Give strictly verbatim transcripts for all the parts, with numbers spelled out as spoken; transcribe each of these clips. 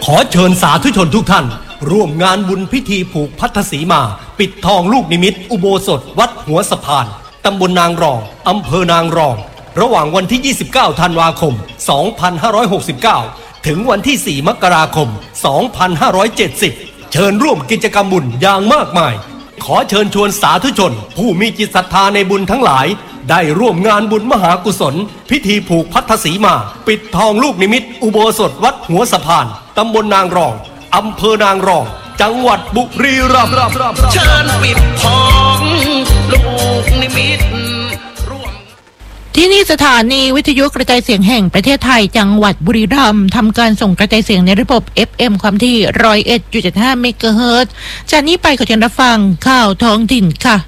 ขอเชิญสาธุชนทุกท่านร่วมงานบุญพิธีผูกพัทธสีมาปิดทองลูกนิมิตอุโบสถวัดหัวสะพานตำบลนางรองอำเภอนางรองระหว่างวันที่ยี่สิบเก้าธันวาคมสองพันห้าร้อยหกสิบเก้าถึงวันที่สี่มกราคมสองพันห้าร้อยเจ็ดสิบเชิญร่วมกิจกรรมบุญอย่างมากมายขอเชิญชวนสาธุชนผู้มีจิตศรัทธาในบุญทั้งหลายได้ร่วมงานบุญมหากุศลพิธีผูกพัทธสีมาปิดทองลูกนิมิตอุโบสถวัดหัวสะพานตำบลนางรองอำเภอนางรองจังหวัดบุรีรัมย์เชิญปิดทองลูกนิมิตที่นี่สถานีวิทยุกระจายเสียงแห่งประเทศไทยจังหวัดบุรีรัมย์ทำการส่งกระจายเสียงในระบบ เอฟ เอ็ม ความที่ หนึ่งร้อยเอ็ดจุดเจ็ดห้า เมกะเฮิรตซ์จากนี้ไปขอเชิญรับฟังข่าวท้องถิ่นค่ะ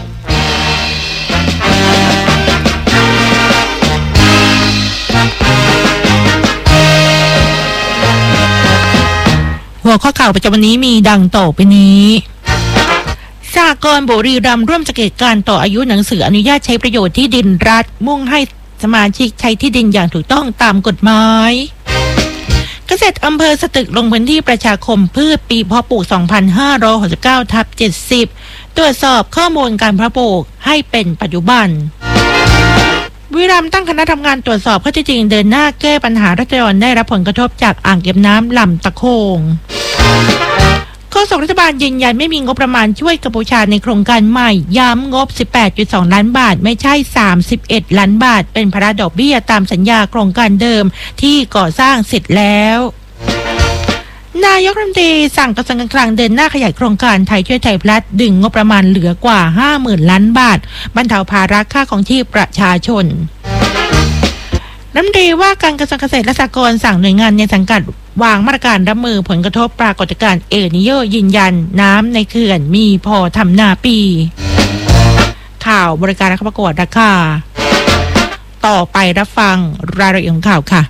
หัวข้อข่าวประจำวันนี้มีดังต่อไปนี้สหกรณ์บุรีรัมย์ร่วมสังเกตการต่ออายุหนังสืออนุญาตใช้ประโยชน์ที่ดินรัฐมุ่งให้สมาชิกใช้ที่ดินอย่างถูกต้องตามกฎหมายเกษตรอำเภอสตึกลงพื้นที่ประชาคมพืชปีเพาะปลูก สองพันห้าร้อยหกสิบเก้า ทับ เจ็ดสิบ ตรวจสอบข้อมูลการเพาะปลูกให้เป็นปัจจุบันบุรีรัมย์ตั้งคณะทำงานตรวจสอบข้อเท็จจริงเดินหน้าแก้ปัญหาราษฎรได้รับผลกระทบจากอ่างเก็บน้ำลำตะโคงโฆษกรัฐบาลยืนยันไม่มีงบประมาณช่วยกัมพูชาในโครงการใหม่ย้ำงบ สิบแปดจุดสอง ล้านบาทไม่ใช่สามสิบเอ็ดล้านบาทเป็นภาระดอกเบี้ยตามสัญญาโครงการเดิมที่ก่อสร้างเสร็จแล้วนายกรัฐมนตรีสั่งกระทรวงการคลังเดินหน้าขยายโครงการไทยช่วยไทยพลัดดึงงบประมาณเหลือกว่า ห้าหมื่นล้านบาทบรรเทาภาระค่าครองชีพประชาชนรัฐมนตรีว่าการกระทรวงเกษตรและสหกรณ์สั่งหน่วยงานในสังกัดวางมาตรการรับมือผลกระทบปรากฏการณ์เอลนิโญยืนยันน้ำในเขื่อนมีพอทำนาปีข่าวบริการและประกวดราคาต่อไปรับฟังรายละเอียดของข่าวค่ะ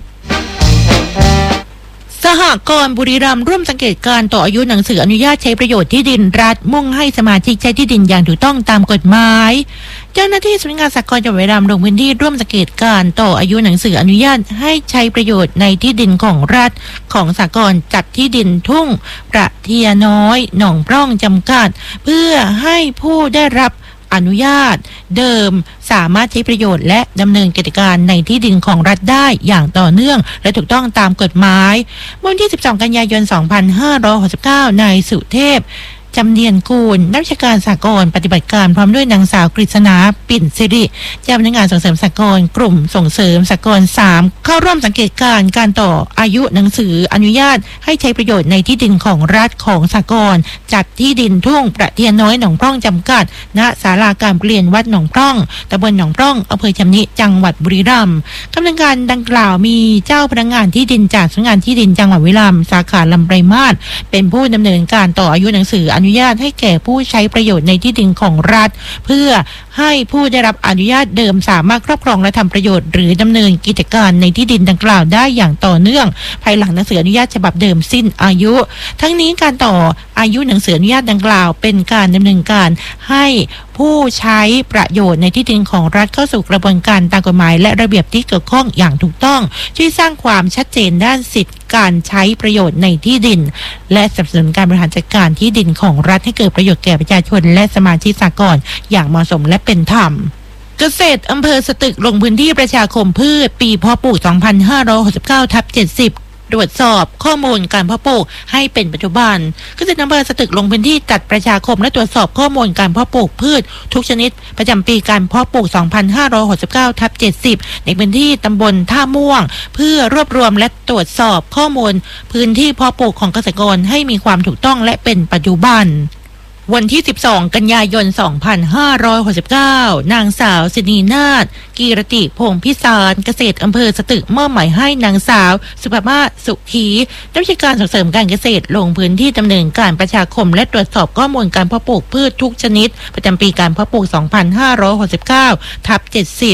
สหกรณ์บุรีรัมย์ร่วมสังเกตการต่ออายุหนังสืออนุญาตใช้ประโยชน์ที่ดินรัฐมุ่งให้สมาชิกใช้ที่ดินอย่างถูกต้องตามกฎหมายเจ้าหน้าที่สำนักงานสหกรณ์จังหวัดบุรีรัมย์ลงพื้นที่ร่วมสังเกตการต่ออายุหนังสืออนุญาตให้ใช้ประโยชน์ในที่ดินของรัฐของสหกรณ์จัดที่ดินทุ่งประเทียน้อยหนองพร่องจำกัดเพื่อให้ผู้ได้รับอนุญาตเดิมสามารถใช้ประโยชน์และดำเนินกิจการในที่ดินของรัฐได้อย่างต่อเนื่องและถูกต้องตามกฎหมายวันที่สิบสองกันยายนสองพันห้าร้อยหกสิบเก้านายสุเทพจำเนียนกูลนักวิชาการสหกรณ์ปฏิบัติการพร้อมด้วยนางสาวกฤษณาปิ่นสิริเจ้าพนักงานส่งเสริมสหกรณ์กลุ่มส่งเสริมสหกรณ์สามเข้าร่วมสังเกตการณ์การต่ออายุหนังสืออนุญาตให้ใช้ประโยชน์ในที่ดินของรัฐของสหกรณ์จัดที่ดินทุ่งประเทียน้อยหนองพร่องจำกัดณศาลาการเปลี่ยนวัดหนองพร่องตำบลหนองพร่องอำเภอชำนิจังหวัดบุรีรัมย์กำลังการดังกล่าวมีเจ้าพนักงานที่ดินจากสำนักงานที่ดินจังหวัดบุรีรัมย์สาขาลำไพรมาศเป็นผู้ดำเนินการต่ออายุหนังสืออนุญาตให้แก่ผู้ใช้ประโยชน์ในที่ดินของรัฐเพื่อให้ผู้ได้รับอนุญาตเดิมสามารถครอบครองและทำประโยชน์หรือดำเนินกิจการในที่ดินดังกล่าวได้อย่างต่อเนื่องภายหลังหนังสืออนุญาตฉบับเดิมสิ้นอายุทั้งนี้การต่ออายุหนังสืออนุญาตดังกล่าวเป็นการดำเนินการให้ผู้ใช้ประโยชน์ในที่ดินของรัฐเข้าสู่กระบวนการตามกฎหมายและระเบียบที่เกี่ยวข้องอย่างถูกต้องช่วยสร้างความชัดเจนด้านสิทธิการใช้ประโยชน์ในที่ดินและสนับสนุนการบริหารจัดการที่ดินของรัฐให้เกิดประโยชน์แก่ประชาชนและสมาชิกสหกรณ์อย่างเหมาะสมและเป็นธรรมเกษตรอำเภอสตึกลงพื้นที่ประชาคมพืชปีเพาะปลูก สองพันห้าร้อยหกสิบเก้า ทับ เจ็ดสิบตรวจสอบข้อมูลการเพาะปลูกให้เป็นปัจจุบันเกษตรอำเภอสตึกลงพื้นที่จัดประชาคมและตรวจสอบข้อมูลการเพาะปลูกพืชทุกชนิดประจำปีการเพาะปลูก สองพันห้าร้อยหกสิบเก้า ทับ เจ็ดสิบในพื้นที่ตำบลท่าม่วงเพื่อรวบรวมและตรวจสอบข้อมูลพื้นที่เพาะปลูกของเกษตรกรให้มีความถูกต้องและเป็นปัจจุบันวันที่สิบสองกันยายนสองพันห้าร้อยหกสิบเก้านางสาวสินีนาถกีรติพงษ์พิสารเกษตรอำเภอสตึกมอบหมายให้นางสาวสุภมาศสุขีนักวิชาการส่งเสริมการเกษตรลงพื้นที่ดำเนินการประชาคมและตรวจสอบข้อมูลการเพาะปลูกพืชทุกชนิดประจำปีการเพาะปลูก สองพันห้าร้อยหกสิบเก้า ทับ เจ็ดสิบ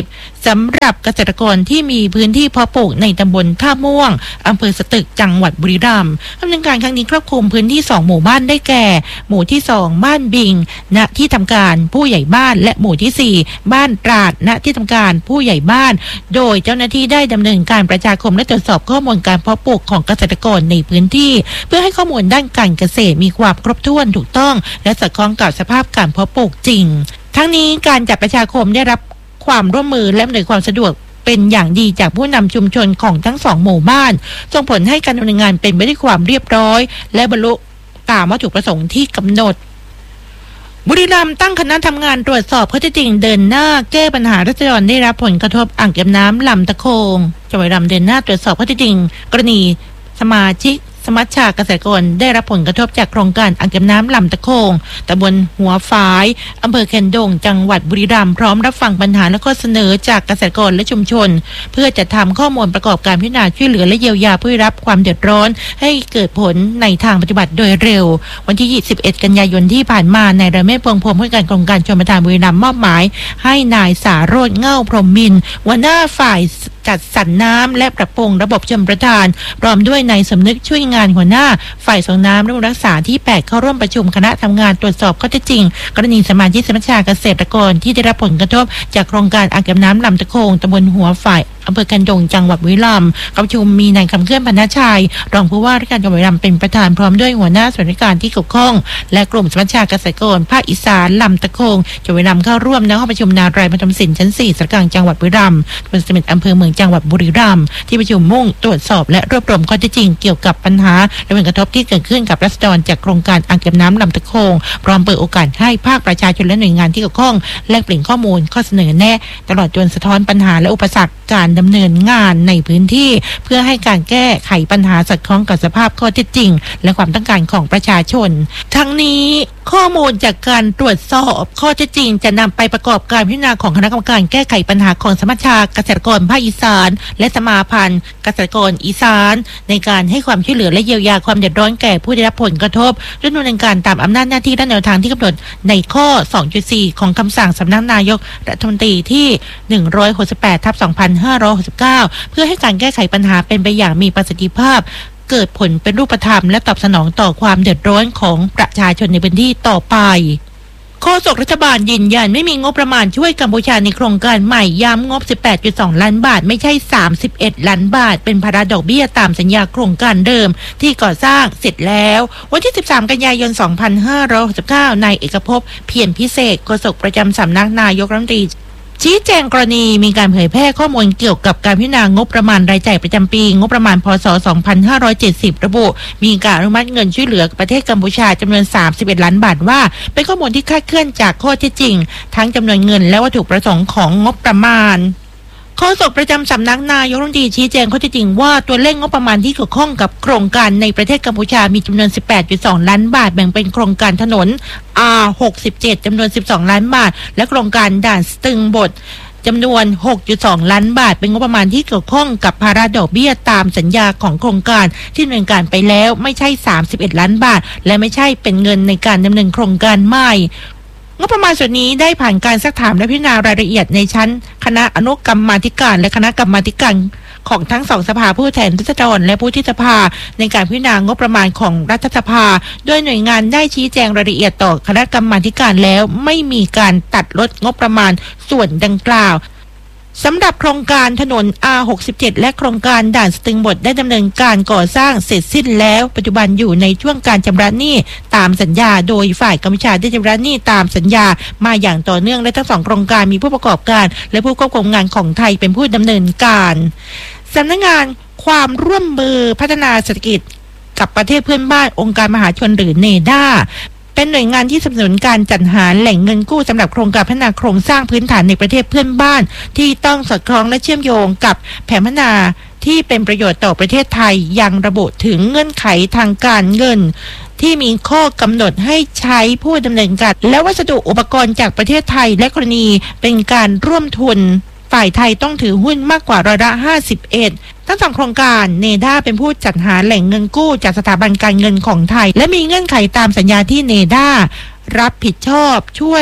สำหรับเกษตรกรที่มีพื้นที่เพาะปลูกในตำบลท่าม่วงอำเภอสตึกจังหวัดบุรีรัมย์ดำเนินการครั้งนี้ครอบคลุมพื้นที่สองหมู่บ้านได้แก่หมู่ที่สองบ้านบิงณที่ทำการผู้ใหญ่บ้านและหมู่ที่สี่บ้านตราดณที่ทำการผู้ใหญ่บ้านโดยเจ้าหน้าที่ได้ดำเนินการประชาคมและตรวจสอบข้อมูลการเพาะปลูกของเกษตรกรในพื้นที่เพื่อให้ข้อมูลด้านการเกษตรมีความครบถ้วนถูกต้องและสอดคล้องกับสภาพการเพาะปลูกจริงทั้งนี้การจัดประชาคมได้รับความร่วมมือและอำนวยความสะดวกเป็นอย่างดีจากผู้นำชุมชนของทั้งสองหมู่บ้านส่งผลให้การดำเนินงานเป็นไปด้วยความเรียบร้อยและบรรลุตามวัตถุประสงค์ที่กำหนดบุรีรัมย์ตั้งคณะทำงานตรวจสอบข้อเท็จจริงเดินหน้าแก้ปัญหาราษฎรได้รับผลกระทบอ่างเก็บน้ำลำตะโคงจังหวัดบุรีรัมย์เดินหน้าตรวจสอบข้อเท็จจริงกรณีสมาชิกสมัชชาเกษตรกรได้รับผลกระทบจากโครงการอ่างเก็บน้ำลำตะโคงตำบลหัวฝายอำเภอแคนดงจังหวัดบุรีรัมย์พร้อมรับฟังปัญหาและข้อเสนอจากเกษตรกรและชุมชนเพื่อจะทำข้อมูลประกอบการพิจารณาช่วยเหลือและเยียวยาผู้ได้รับความเดือดร้อนให้เกิดผลในทางปฏิบัติโดยเร็ววันที่ยี่สิบเอ็ดกันยายนที่ผ่านมานายระเมศพวงพรหมผู้การกองการชลประทานบุรีรัมย์มอบหมายให้นายสาโรจน์เง่าพรหมมินทร์หัวหน้าฝ่ายจัดสรรน้ำและปรับปรุงระบบชลประทานพร้อมด้วยนายสมนึกช่วยงานหัวหน้าฝ่ายส่งน้ำและรักษาที่แปดเข้าร่วมประชุมคณะทำงานตรวจสอบข้อเท็จจริงกรณีสมาชิกสมัชชาเกษตรกรที่ได้รับผลกระทบจากโครงการอ่างเก็บน้ำลำตะโคงตำบลหัวฝ่ายอำเภอกันดงจังหวัดบุรีรัมย์ประชุมมีนายคำเคลื่อนพรรณชัยรองผู้ว่าราชการจังหวัดบุรีรัมย์เป็นประธานพร้อมด้วยหัวหน้าส่วนราชการที่เกี่ยวข้องและกลุ่มสมัชชาเกษตรกรภาคอีสานลำตะโคงจังหวัดบุรีรัมย์เข้าร่วมในห้องประชุมนารายบรรทมศิลป์ชั้นสี่สารกลางจังหวัดบุรีรัมย์เป็นสมิตอำเภอเมืองจังหวัดบุรีรัมย์ที่ประชุมมุ่งตรวจสอบและรวบรวมข้อเท็จจริงเกี่ยวกับปัญหาและผลกระทบที่เกิดขึ้นกับราษฎรจากโครงการอ่างเก็บน้ำลำตะโคงพร้อมเปิดโอกาสให้ภาคประชาชนและหน่วยงานที่เกี่ยวข้องแลกเปลี่ยนข้อมูลข้อเสนอแนะตลอดจนสะท้อนปัญหาและอุปสรรคการดำเนินงานในพื้นที่เพื่อให้การแก้ไขปัญหาสอดคล้องกับสภาพข้อเท็จจริงและความต้องการของประชาชนทั้งนี้ข้อมูลจากการตรวจสอบข้อเท็จจริงจะนำไปประกอบการพิจารณาของคณะกรรมการแก้ไขปัญหาของสมัชชาเกษตรกรภาคอีสานและสมาพันธ์เกษตรกรอีสานในการให้ความช่วยเหลือและเยียวยาความเดือดร้อนแก่ผู้ได้รับผลกระทบด้วยดำเนินการตามอำนาจหน้าที่และแนวทางที่กำหนดในข้อ สองจุดสี่ ของคำสั่งสำนักนายกรัฐมนตรีที่หนึ่งร้อยหกสิบแปดทับสองพันห้าร้อยหกสิบเก้าเพื่อให้การแก้ไขปัญหาเป็นไปอย่างมีประสิทธิภาพเกิดผลเป็นรูปธรรมและตอบสนองต่อความเดือดร้อนของประชาชนในพื้นที่ต่อไปโฆษกรัฐบาลยืนยันไม่มีงบประมาณช่วยกัมพูชาในโครงการใหม่ย้ำงบ สิบแปดจุดสอง ล้านบาทไม่ใช่สามสิบเอ็ดล้านบาทเป็นภาระดอกเบี้ยตามสัญญาโครงการเดิมที่ก่อสร้างเสร็จแล้ววันที่สิบสามกันยายนสองพันห้าร้อยหกสิบเก้านายเอกภพเพียรพิเศษโฆษกประจำสำนักนายกรัฐมนตรีชี้แจงกรณีมีการเผยแพร่ข้อมูลเกี่ยวกับการพิจารณางบประมาณรายจ่ายประจำปีงบประมาณพ.ศ. สองพันห้าร้อยเจ็ดสิบระบุมีการอนุมัติเงินช่วยเหลือประเทศกัมพูชาจำนวนสามสิบเอ็ดล้านบาทว่าเป็นข้อมูลที่คลาดเคลื่อนจากข้อเท็จจริงทั้งจำนวนเงินและวัตถุประสงค์ของงบประมาณโฆษกประจำสำนักนายกรัฐมนตรีชี้แจงข้อเท็จจริงว่าตัวเลขงบประมาณที่เกี่ยวข้องกับโครงการในประเทศกัมพูชามีจำนวน สิบแปดจุดสอง ล้านบาทแบ่งเป็นโครงการถนน อาร์ หกสิบเจ็ด จำนวนสิบสองล้านบาทและโครงการด่านสตึงบดจำนวน หกจุดสอง ล้านบาทเป็นงบประมาณที่เกี่ยวข้องกับภาระดอกเบี้ยตามสัญญาของโครงการที่ดำเนินการไปแล้วไม่ใช่สามสิบเอ็ดล้านบาทและไม่ใช่เป็นเงินในการดำเนินโครงการใหม่งบประมาณส่วนนี้ได้ผ่านการซักถามและพิจารณารายละเอียดในชั้นคณะอนุกรรมาธิการและคณะกรรมาธิการของทั้งสองสภาผู้แทนราษฎรและผู้ที่สภาในการพิจารณางบประมาณของรัฐสภาโดยหน่วยงานได้ชี้แจงรายละเอียดต่อคณะกรรมาธิการแล้วไม่มีการตัดลดงบประมาณส่วนดังกล่าวสำหรับโครงการถนน อาร์ หกสิบเจ็ด และโครงการด่านสตึงบดได้ดำเนินการก่อสร้างเสร็จสิ้นแล้วปัจจุบันอยู่ในช่วงการชำระหนี้ตามสัญญาโดยฝ่ายกัมพูชาได้ชำระหนี้ตามสัญญามาอย่างต่อเนื่องและทั้งสองโครงการมีผู้ประกอบการและผู้ควบคุมงานของไทยเป็นผู้ดำเนินการสำนักงานความร่วมมือพัฒนาเศรษฐกิจกับประเทศเพื่อนบ้านองค์การมหาชนหรือเนด้าเป็นหน่วยงานที่สนับสนุนการจัดหาแหล่งเงินกู้สำหรับโครงการพัฒนาโครงสร้างพื้นฐานในประเทศเพื่อนบ้านที่ต้องสอดคล้องและเชื่อมโยงกับแผนพัฒนาที่เป็นประโยชน์ต่อประเทศไทยยังระบุถึงเงื่อนไขทางการเงินที่มีข้อกำหนดให้ใช้ผู้ดำเนินการและวัสดุอุปกรณ์จากประเทศไทยและกรณีเป็นการร่วมทุนฝ่ายไทยต้องถือหุ้นมากกว่าร้อยละห้าสิบเอ็ดทั้งสองโครงการเนด้าเป็นผู้จัดหาแหล่งเงินกู้จากสถาบันการเงินของไทยและมีเงื่อนไขตามสัญญาที่เนด้ารับผิดชอบช่วย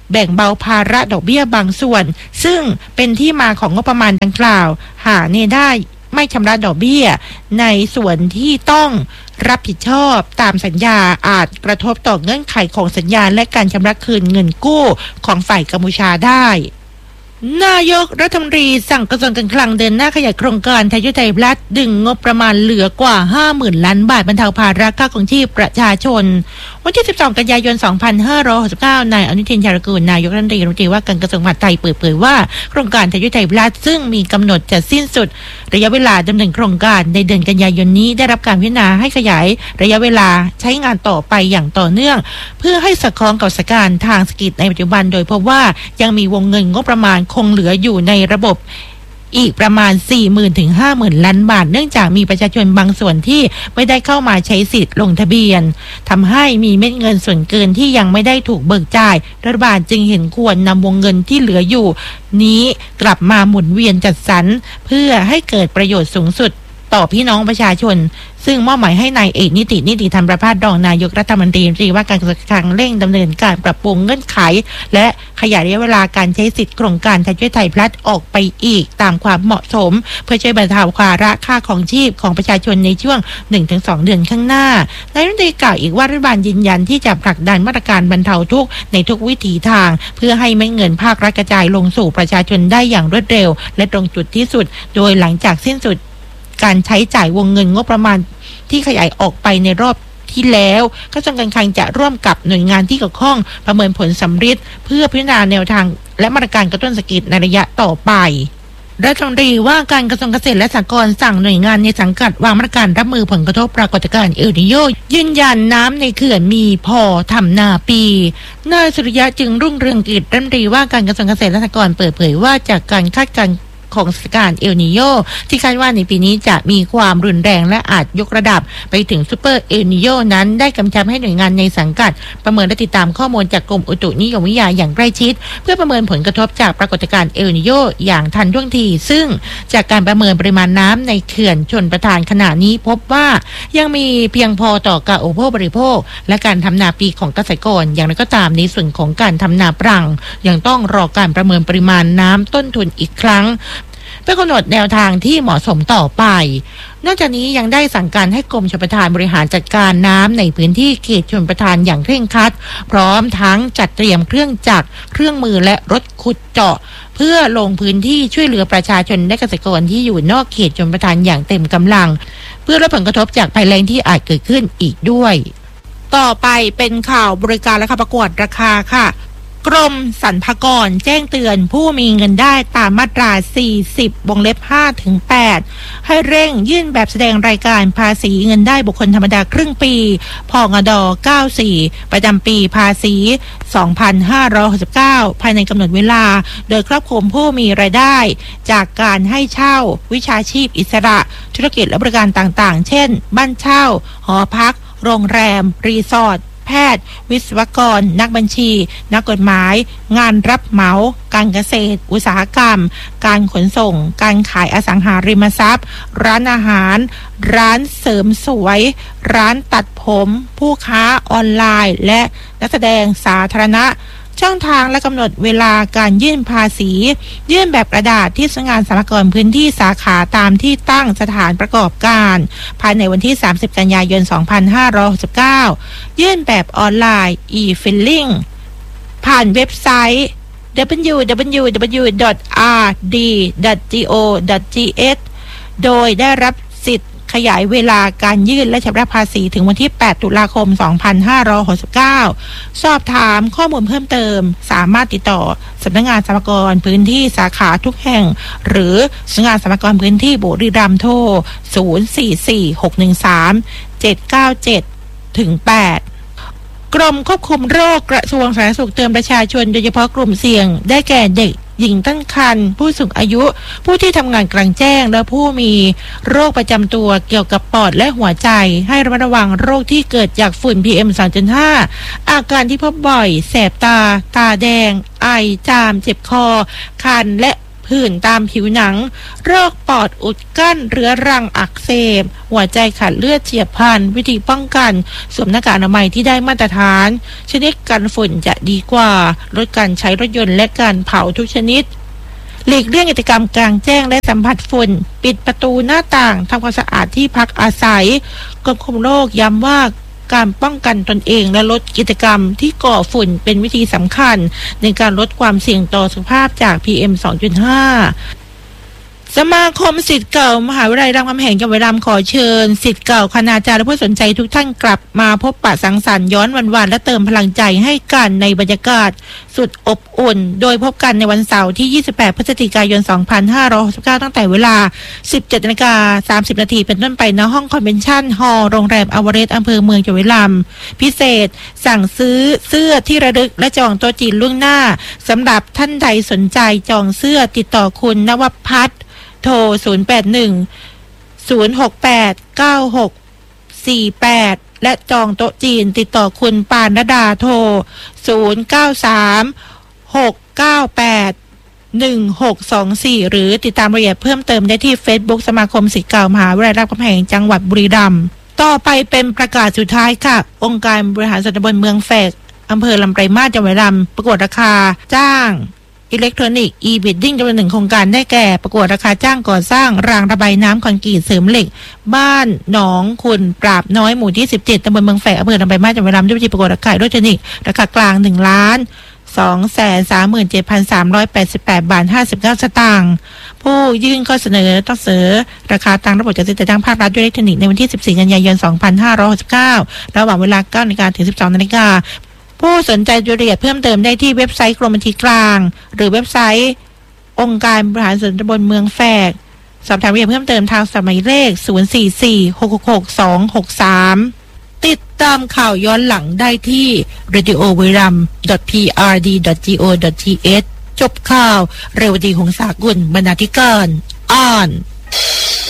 แบ่งเบาภาระดอกเบี้ยบางส่วนซึ่งเป็นที่มาของงบประมาณดังกล่าวหากเนี่ยได้ไม่ชำระดอกเบี้ยในส่วนที่ต้องรับผิดชอบตามสัญญาอาจกระทบต่อเงื่อนไขของสัญญาและการชำระคืนเงินกู้ของฝ่ายกัมพูชาได้นายกรัฐมนตรีสั่งกระทรวงการคลังเดินหน้าขยายโครงการไทยยุทธไทยรัฐดึงงบประมาณเหลือกว่า ห้าหมื่น ล้านบาทบรรเทาภาระค่าครองชีพประชาชนวันที่สิบสองกันยายนสองพันห้าร้อยหกสิบเก้านายอนุทินชาญกูลนายกรัฐมนตรีรัฐมนตรีว่าการกระทรวงมหาดไทยเปิดเผยว่าโครงการไทยยุทธไทยรัฐซึ่งมีกำหนดจะสิ้นสุดระยะเวลาดำเนินโครงการในเดือนกันยายนนี้ได้รับการพิจารณาให้ขยายระยะเวลาใช้งานต่อไปอย่างต่อเนื่องเพื่อให้สอดคล้องกับสถานการณ์ทางเศรษฐกิจในปัจจุบันโดยพบว่ายังมีวงเงินงบประมาณคงเหลืออยู่ในระบบอีกประมาณ สี่หมื่น ถึง ห้าหมื่น ล้านบาทเนื่องจากมีประชาชนบางส่วนที่ไม่ได้เข้ามาใช้สิทธิ์ลงทะเบียนทำให้มีเม็ดเงินส่วนเกินที่ยังไม่ได้ถูกเบิกจ่ายรัฐบาลจึงเห็นควรนำวงเงินที่เหลืออยู่นี้กลับมาหมุนเวียนจัดสรรเพื่อให้เกิดประโยชน์สูงสุดต่อพี่น้องประชาชนซึ่งมอบหมายให้นายเอกนิตินิติธรรมประภาสรองนายกรัฐมนตรีว่าการกระทรวงการคลังเร่งดำเนินการปรับปรุงเงื่อนไขและขยายระยะเวลาการใช้สิทธิโครงการไทยช่วยไทยพลัดออกไปอีกตามความเหมาะสมเพื่อช่วยบรรเทาภาระค่าของชีพของประชาชนในช่วง หนึ่งถึงสอง เดือนข้างหน้านายรัฐมนตรีกล่าวอีกว่ารัฐบาลยืนยันที่จะผลักดันมาตรการบรรเทาทุกข์ในทุกวิถีทางเพื่อให้เม็ดเงินภาครัฐกระจายลงสู่ประชาชนได้อย่างรวดเร็วและตรงจุดที่สุดโดยหลังจากสิ้นสุดการใช้จ่ายวงเงินงบประมาณที่ขยายออกไปในรอบที่แล้วกระทรวงการคลังจะร่วมกับหน่วยงานที่เกี่ยวข้องประเมินผลสำฤทธิ์เพื่อพิจารณาแนวทางและมาตรการกระตุ้นเศรษฐกิจในระยะต่อไปรัฐมนตรีว่าการกระทรวงเกษตรและสหกรณ์สั่งหน่วยงานในสังกัดวางมาตรการรับมือผลกระทบปรากฏการณ์เอลนิโยยืนยันน้ำในเขื่อนมีพอทำนาปีนายสุริยะจึงรุ่งเรืองกิจรัฐมนตรีว่าการกระทรวงเกษตรและสหกรณ์เปิดเผยว่าจากการคาดการณ์ของสถานการณ์เอลนิโยที่คาดว่าในปีนี้จะมีความรุนแรงและอาจยกระดับไปถึงซูเปอร์เอลนิโยนั้นได้กำชับให้หน่วยงานในสังกัดประเมินและติดตามข้อมูลจากกรมอุตุนิยมวิทยาอย่างใกล้ชิดเพื่อประเมินผลกระทบจากปรากฏการณ์เอลนิโยอย่างทันท่วงทีซึ่งจากการประเมินปริมาณน้ำในเขื่อนชลประทานขณะนี้พบว่ายังมีเพียงพอต่อการอุปโภคบริโภคและการทำนาปีของเกษตรกรอย่างไรก็ตามในส่วนของการทำนาปรังยังต้องรอการประเมินปริมาณน้ำต้นทุนอีกครั้งเพื่อกำหนดแนวทางที่เหมาะสมต่อไปนอกจากนี้ยังได้สั่งการให้กรมชลประทานบริหารจัดการน้ำในพื้นที่เขตชลประทานอย่างเคร่งครัดพร้อมทั้งจัดเตรียมเครื่องจักรเครื่องมือและรถขุดเจาะเพื่อลงพื้นที่ช่วยเหลือประชาชนและเกษตรกรที่อยู่นอกเขตชลประทานอย่างเต็มกำลังเพื่อลดผลกระทบจากภัยแล้งที่อาจเกิดขึ้นอีกด้วยต่อไปเป็นข่าวบริการและประกวดราคาค่ะกรมสรรพากรแจ้งเตือนผู้มีเงินได้ตามมาตรา สี่สิบ วงเล็บ ห้าถึงแปด ให้เร่งยื่นแบบแสดงรายการภาษีเงินได้บุคคลธรรมดาครึ่งปีพงด. เก้าสิบสี่ ประจำปีภาษี สองพันห้าร้อยหกสิบเก้า ภายในกำหนดเวลาโดยครอบคลุมผู้มีรายได้จากการให้เช่าวิชาชีพอิสระธุรกิจและบริการต่างๆเช่นบ้านเช่าหอพักโรงแรมรีสอร์ทแพทย์วิศวกรนักบัญชีนักกฎหมายงานรับเหมาการเกษตรอุตสาหกรรมการขนส่งการขายอสังหาริมทรัพย์ร้านอาหารร้านเสริมสวยร้านตัดผมผู้ค้าออนไลน์และนักแสดงสาธารณะช่องทางและกำหนดเวลาการยื่นภาษียื่นแบบกระดาษที่สำนักงานสรรพากรพื้นที่สาขาตามที่ตั้งสถานประกอบการภายในวันที่สามสิบกันยายนสองพันห้าร้อยหกสิบเก้ายื่นแบบออนไลน์ e-filing ผ่านเว็บไซต์ ดับเบิลยู ดับเบิลยู ดับเบิลยู ดอท อาร์ ดี ดอท จี โอ ดอท จี เอส โดยได้รับสิทธิ์ขยายเวลาการยื่นและชำระภาษีถึงวันที่แปดตุลาคมสองพันห้าร้อยหกสิบเก้าสอบถามข้อมูลเพิ่มเติมสามารถติดต่อสำนักงานสรรพากรพื้นที่สาขาทุกแห่งหรือสำนักงานสรรพากรพื้นที่บุรีรัมย์โทรศูนย์ สี่ สี่ หก หนึ่ง สาม เจ็ด เก้า เจ็ด ถึง แปดกรมควบคุมโรคกระทรวงสาธารณสุขเตือนประชาชนโดยเฉพาะกลุ่มเสี่ยงได้แก่เด็กหญิงตั้งครรภ์ผู้สูงอายุผู้ที่ทำงานกลางแจ้งและผู้มีโรคประจำตัวเกี่ยวกับปอดและหัวใจให้ระมัดระวังโรคที่เกิดจากฝุ่น พี เอ็ม สองจุดห้า อาการที่พบบ่อยแสบตาตาแดงไอจามเจ็บคอคันและผื่นตามผิวหนังโรคปอดอุดกั้นเรื้อรังอักเสบหัวใจขาดเลือดเฉียบพลันวิธีป้องกันสวมหน้ากากอนามัยที่ได้มาตรฐานชนิดกันฝุ่นจะดีกว่าลดการใช้รถยนต์และการเผาทุกชนิดหลีกเลี่ยงกิจกรรมกลางแจ้งและสัมผัสฝุ่นปิดประตูหน้าต่างทำความสะอาดที่พักอาศัยกรมควบคุมโรคย้ำว่าการป้องกันตนเองและลดกิจกรรมที่ก่อฝุ่นเป็นวิธีสำคัญในการลดความเสี่ยงต่อสุขภาพจาก พี เอ็ม สองจุดห้าสมาคมศิษย์เก่ามหาวิทยาลัยรามคำแหงจังหวัดบุรีรัมย์ขอเชิญศิษย์เก่าคณาจารย์และผู้สนใจทุกท่านกลับมาพบปะสังสรรค์ย้อนวันวานและเติมพลังใจให้กันในบรรยากาศสุดอบอุ่นโดยพบกันในวันเสาร์ที่ยี่สิบแปดพฤศจิกายนสองพันห้าร้อยหกสิบเก้าตั้งแต่เวลา สิบเจ็ดนาฬิกาสามสิบนาทีเป็นต้นไปณห้องคอนเวนชั่นฮอลล์โรงแรมอวเรสอำเภอเมืองจังหวัดบุรีรัมย์พิเศษสั่งซื้อเสื้อที่ระลึกและจองโต๊ะจีนล่วงหน้าสำหรับท่านใดสนใจจองเสื้อติดต่อคุณณวพัฒน์โทรศูนย์ แปด หนึ่ง ศูนย์ หก แปด เก้า หก สี่ แปดและจองโต๊ะจีนติดต่อคุณปานดาโทรศูนย์ เก้า สาม หก เก้า แปด หนึ่ง หก สอง สี่หรือติดตามรายละเอียดเพิ่มเติมได้ที่ Facebook สมาคมศิษย์เก่ามหาวิทยาลัยรามคำแหงจังหวัดบุรีรัมย์ต่อไปเป็นประกาศสุดท้ายค่ะองค์การบริหารส่วนตำบลเมืองแฝกอำเภอลำไพรมาศจังหวัดบุรีรัมย์ประกวดราคาจ้างอิเล็กทรอนิกส์ e-bidding จำนวนหนึ่งโครงการได้แก่ประกวดราคาจ้างก่อสร้างรางระบายน้ำคอนกรีตเสริมเหล็กบ้านหนองคุณปราบน้อยหมู่ที่สิบเจ็ดตำบลเมืองแฝกอำเภอลำไพรมาศจังหวัดบุรีรัมย์ด้วยวิธีประกวดราคาอิเล็กทรอนิกส์ราคากลางหนึ่งล้านสองแสนสามหมื่นเจ็ดพันสามร้อยแปดสิบแปดบาทห้าสิบเก้าสตางค์ผู้ยื่นข้อเสนอต้องเสนอราคาตามระบบจัดซื้อจัดจ้างภาครัฐด้วยอิเล็กทรอนิกส์ในวันที่สิบสี่กันยายนสองพันห้าร้อยหกสิบเก้าระหว่างเวลาเก้านาฬิกาถึงสิบสองนาฬิกาผู้สนใจรายละเอียดเพิ่มเติมได้ที่เว็บไซต์กรมบัญชีกลางหรือเว็บไซต์องค์การบริหารส่วนตำบลเมืองแฝกสอบถามรายละเอียดเพิ่มเติมทางสมัยเลขศูนย์ สี่ สี่ หก หก หก สอง หก สามติดตามข่าวย้อนหลังได้ที่ radio viram dot p r d dot go dot t h จบข่าวเรวดีหงสากุลบรรณาธิการอ่าน